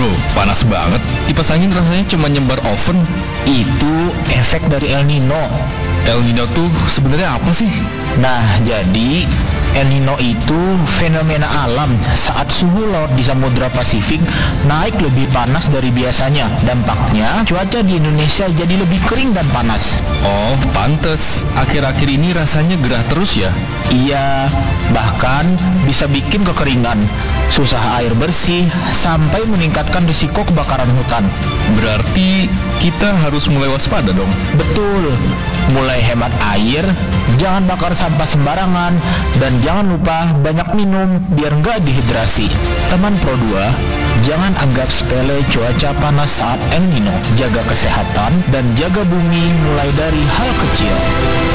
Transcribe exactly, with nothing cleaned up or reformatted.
Loh, panas banget. Kipas angin rasanya cuma nyembar oven. Itu efek dari El Nino. El Nino tuh sebenarnya apa sih? Nah, jadi El Nino itu fenomena alam saat suhu laut di Samudra Pasifik naik lebih panas dari biasanya. Dampaknya, cuaca di Indonesia jadi lebih kering dan panas. Oh, pantes. Akhir-akhir ini rasanya gerah terus ya? Iya, bahkan bisa bikin kekeringan, susah air bersih, sampai meningkatkan risiko kebakaran hutan. Berarti kita harus mulai waspada dong. Betul, mulai hemat air, jangan bakar sampah sembarangan, dan jangan lupa banyak minum biar nggak dehidrasi. Teman Pro dua, jangan anggap sepele cuaca panas saat El Nino. Jaga kesehatan dan jaga bumi mulai dari hal kecil.